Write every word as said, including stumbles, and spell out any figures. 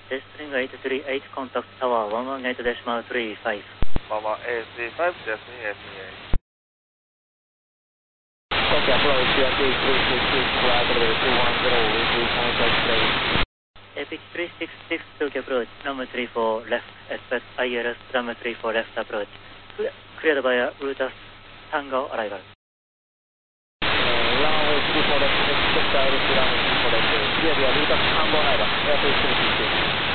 Destiny eight three eight, contact tower one one eight decimal three five. one one eight three five, Destiny eight three eight. Okay, approach two three six six, flight level two one zero, with contact place. Epic three six six, Tokyo approach, number three four left, expect I L S, number three four left approach. Cle- Cleared by a Rutas Tango arrival. Uh, runway two four left, expect I L S, runway two four left, cleared by Rutas Tango arrival, airfield three six six.